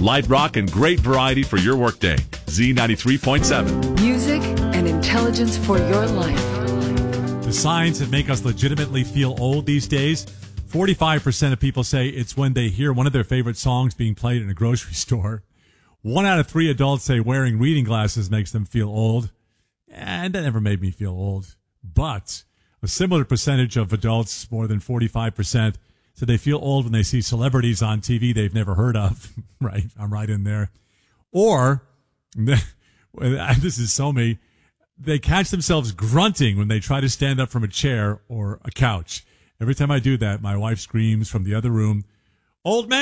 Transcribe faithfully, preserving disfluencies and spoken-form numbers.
light rock, and great variety for your workday. Z ninety-three point seven. Music and intelligence for your life. The signs that make us legitimately feel old these days. forty-five percent of people say it's when they hear one of their favorite songs being played in a grocery store. One out of three adults say wearing reading glasses makes them feel old. And that never made me feel old. But a similar percentage of adults, more than forty-five percent, said they feel old when they see celebrities on T V they've never heard of. Right, I'm right in there. Or, this is so me, they catch themselves grunting when they try to stand up from a chair or a couch. Every time I do that, my wife screams from the other room, "Old man!"